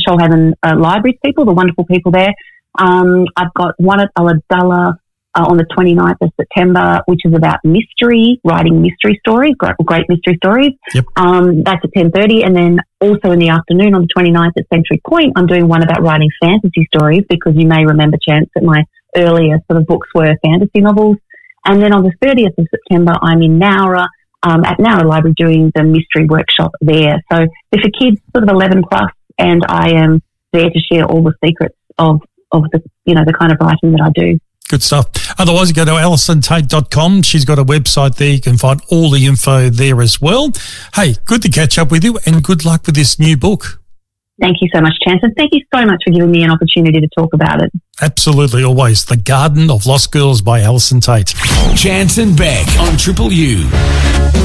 Shoalhaven Libraries people, the wonderful people there. I've got one at Ulladulla on the 29th of September, which is about mystery, writing mystery stories, great mystery stories. Yep. That's at 10:30. And then also in the afternoon on the 29th at Century Point, I'm doing one about writing fantasy stories, because you may remember, Chance, that my earlier sort of books were fantasy novels. And then on the 30th of September, I'm in Nowra, at Nowra Library, doing the mystery workshop there. So they're for kids sort of 11 plus, and I am there to share all the secrets of the, the kind of writing that I do. Good stuff. Otherwise, you go to AlisonTate.com. She's got a website there. You can find all the info there as well. Hey, good to catch up with you, and good luck with this new book. Thank you so much, Chance, and thank you so much for giving me an opportunity to talk about it. Absolutely, always. The Garden of Lost Girls by Alison Tate. Chance and Beck on Triple U.